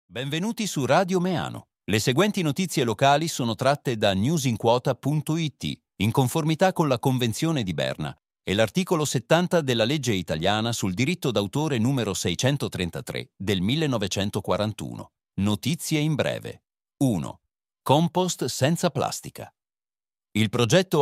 Benvenuti su Radio Meano. Le seguenti notizie locali sono tratte da newsinquota.it, in conformità con la Convenzione di Berna e l'articolo 70 della legge italiana sul diritto d'autore numero 633 del 1941. Notizie in breve. 1. Compost senza plastica. Il progetto